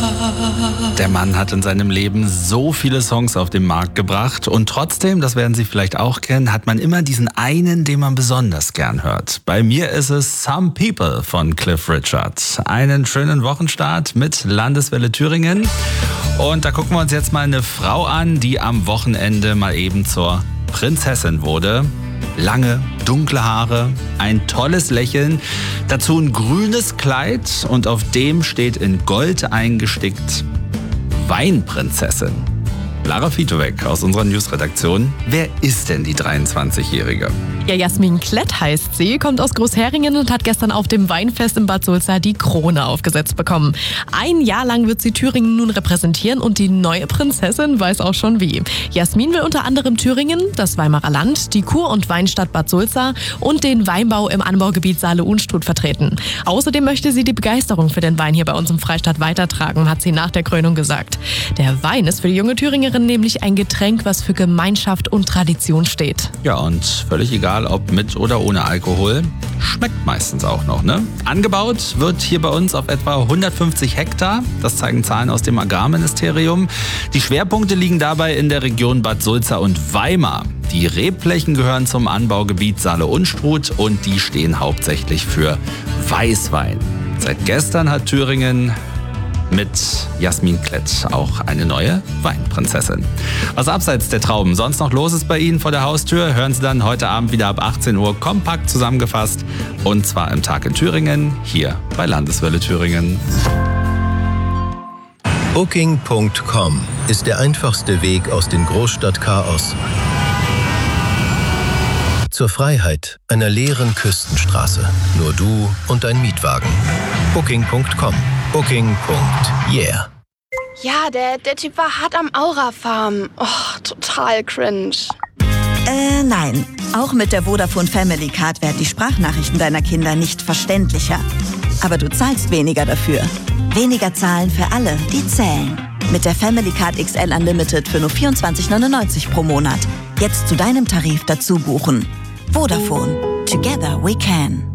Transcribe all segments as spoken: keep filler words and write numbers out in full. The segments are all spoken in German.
Der Mann hat in seinem Leben so viele Songs auf den Markt gebracht und trotzdem, das werden Sie vielleicht auch kennen, hat man immer diesen einen, den man besonders gern hört. Bei mir ist es Some People von Cliff Richard. Einen schönen Wochenstart mit Landeswelle Thüringen. Und da gucken wir uns jetzt mal eine Frau an, die am Wochenende mal eben zur Prinzessin wurde. Lange, dunkle Haare, ein tolles Lächeln, dazu ein grünes Kleid und auf dem steht in Gold eingestickt Weinprinzessin. Lara Fitowek aus unserer Newsredaktion. Wer ist denn die dreiundzwanzigjährige? Ja, Jasmin Klett heißt sie, kommt aus Großheringen und hat gestern auf dem Weinfest in Bad Sulza die Krone aufgesetzt bekommen. Ein Jahr lang wird sie Thüringen nun repräsentieren und die neue Prinzessin weiß auch schon wie. Jasmin will unter anderem Thüringen, das Weimarer Land, die Kur- und Weinstadt Bad Sulza und den Weinbau im Anbaugebiet Saale-Unstrut vertreten. Außerdem möchte sie die Begeisterung für den Wein hier bei uns im Freistaat weitertragen, hat sie nach der Krönung gesagt. Der Wein ist für die junge Thüringerin nämlich ein Getränk, was für Gemeinschaft und Tradition steht. Ja, und völlig egal, ob mit oder ohne Alkohol, schmeckt meistens auch noch, ne? Angebaut wird hier bei uns auf etwa hundertfünfzig Hektar. Das zeigen Zahlen aus dem Agrarministerium. Die Schwerpunkte liegen dabei in der Region Bad Sulza und Weimar. Die Rebflächen gehören zum Anbaugebiet Saale-Unstrut und die stehen hauptsächlich für Weißwein. Seit gestern hat Thüringen mit Jasmin Klett auch eine neue Weinprinzessin. Was abseits der Trauben sonst noch los ist bei Ihnen vor der Haustür, hören Sie dann heute Abend wieder ab achtzehn Uhr kompakt zusammengefasst. Und zwar im Tag in Thüringen, hier bei Landeswelle Thüringen. Booking Punkt com ist der einfachste Weg aus dem Großstadtchaos zur Freiheit einer leeren Küstenstraße. Nur du und dein Mietwagen. Booking Punkt com. Booking. Yeah. Ja, der, der Typ war hart am Aura-Farm. Oh, total cringe. Äh, nein. Auch mit der Vodafone Family Card werden die Sprachnachrichten deiner Kinder nicht verständlicher. Aber du zahlst weniger dafür. Weniger zahlen für alle, die zählen. Mit der Family Card X L Unlimited für nur vierundzwanzig neunundneunzig pro Monat. Jetzt zu deinem Tarif dazu buchen. Vodafone. Together we can.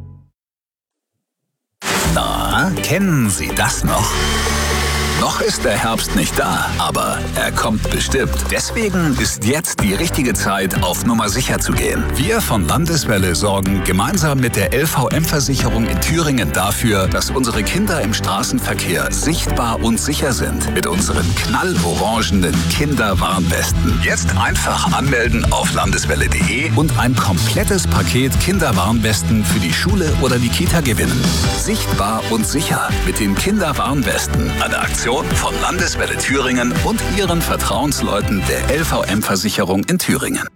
Na, kennen Sie das noch? Noch ist der Herbst nicht da, aber er kommt bestimmt. Deswegen ist jetzt die richtige Zeit, auf Nummer sicher zu gehen. Wir von Landeswelle sorgen gemeinsam mit der L V M-Versicherung in Thüringen dafür, dass unsere Kinder im Straßenverkehr sichtbar und sicher sind. Mit unseren knallorangenen Kinderwarnwesten. Jetzt einfach anmelden auf landeswelle punkt de und ein komplettes Paket Kinderwarnwesten für die Schule oder die Kita gewinnen. Sichtbar und sicher mit den Kinderwarnwesten. Eine Aktion von Landeswelle Thüringen und ihren Vertrauensleuten der L V M-Versicherung in Thüringen.